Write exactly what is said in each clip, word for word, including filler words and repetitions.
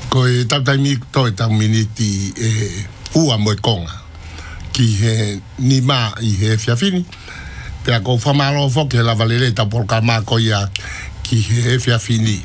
ko e tau taimi to e tau miniti e ua mo e konga ki he ni ma i he fiafini pea ko whamalo fo ke la valere tau polka ma ko ia ki he fiafini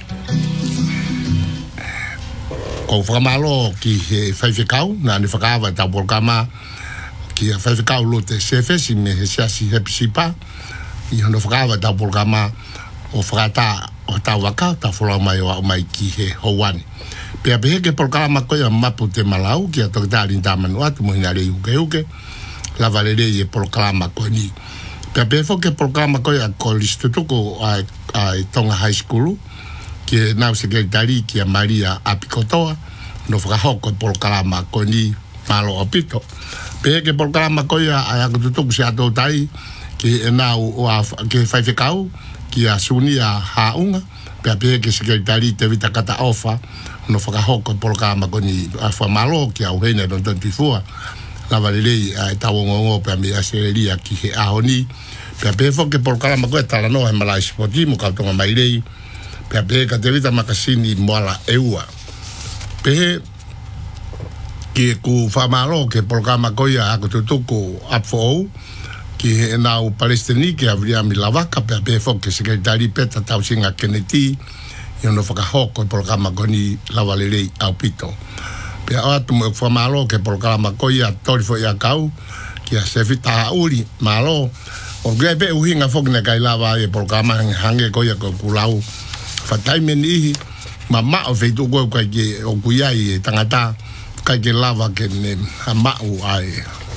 ko whamalo ki he whaiwhekau na ni whakawa tau polka ma ki a whaiwhekau lo te sefesi me he siasi he pisipa i hono whakawa tau polka ma o whakata o tau waka tau wholau mai o mai ki he houani pea pehe ke polkalama koia mapu te malau ki a tokitari nta manu atu mo hinare uke uke la valere e polkalama koe ni pea pehe fo ke polkalama koia ko listutuko ai, ai Tonga High School ki e nau sekretari ki a Maria Apikotoa no whakahoko e polkalama koe ni malo opito pehe ke polkalama koia ai ako tutuku si ato tai ki e nau o a ke whaiwhekau ki a suni a haunga pea pehe ke sekretari te vita kata ofa no whakahoko polkalama ko ni a whamalo ki au hene no twenty-four la valirei a e tawongongo pea me a sereria ki he ahoni pea pefo ke polkalama ko e talanoa he malai spoti mo kautonga mairei pea pehe ka te vita makasini moala eua pehe ki e ku whamalo ke polkalama ko ia ako tutuko apfou ki he nau palestini ki a vriami lavaka pea pefo ke sekretari peta tausinga Kennedy yo no whakahoko e polkalama ko ni lawalerei au pito. Pea atu mo e whamalo ke polkalama ko ia torifo ia kau ki a sefita uri malo o grei pe uhinga whokina kai lawa e polkalama hange ko ia ko kulau whataime ni ihi ma mao feitu koe kai ke o kuiai e tangata kai ke lawa ke ne a mau ai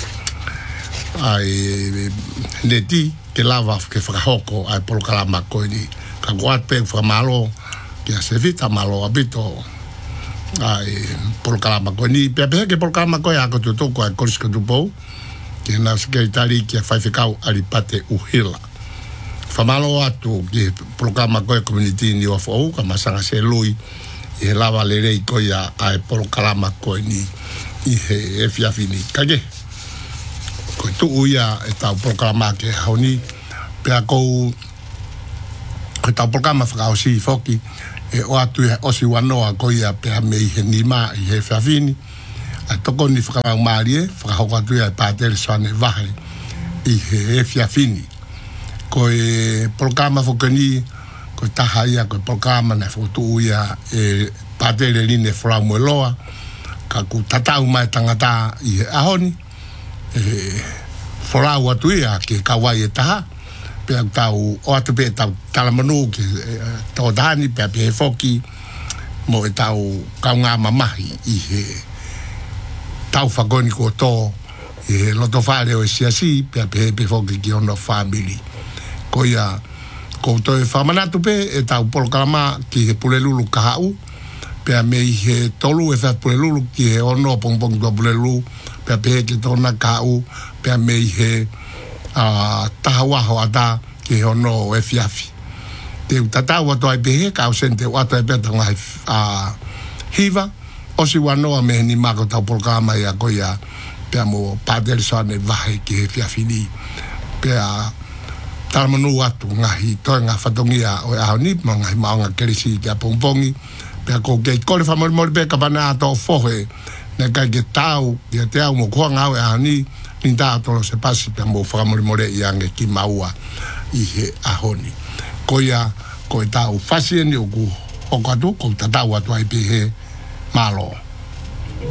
ai neti ke lava ke whakahoko ai polkalama ko ni ka kuat pe whamalo ki a sefita malo abito ai polkalama ko ni pea pea ke polkalama ko e ako tutoko ai koriska tupou ki na sekretari ki a whaiwhekau aripate uhila whamalo atu ki polkalama ko e community ni o fau ka masanga se lui i he lava lerei ko ia ai polkalama ko ni i he e fiafini kage ko tu uia e tau polkalama ke hauni pea kou ko tau polkalama whakausi foki e o atu e osi wanoa ko ia pea me i he nima i he fiafini a toko ni whakamau maari e whakahoko atu ia e pātere soane vahe i he fiafini ko e polkalama whakani ko taha ia ko e polkalama na whakutu ia e pātere line whalau mo loa ka ku tatau mai tangata i he ahoni e whalau atu ia ke kawai e taha pea tau o atu pe tau talamanu ki tau dani pea pe foki mo e tau kaunga mamahi i he tau whakoni ko tō i he loto whare o e siasi pea pe pe foki ki ono family ko ia ko to e whamanatu pe e tau polkalama ki he pulelulu kahau pea me i he tolu e wha pulelulu ki he ono pongpong tua pulelulu pea pe ki tona kahau pea me i he Uh, tahawaho ata ki hono e fiafi. Te utatau ato ai pehe ka ausente o ato ai peta ngai uh, hiva o si wanoa me ni mako tau polkalama ia ko ia pea mo pātere soane vahe ki he fiafi ni pea talamanu atu ngahi toi ngā whatongia o e ahoni ma ngahi maonga kerisi ki a pongpongi pea ko kei kore whamori mori pe kapana ato fohe ne kai ke tau ki a te au mo kua ngau e ahoni ni ta tolo se pasi pe mo whakamori more i ange ki maua i he ahoni. Ko ia, ko e tau whasi ni o ku hokatu, ko tatau atu ai pe he malo.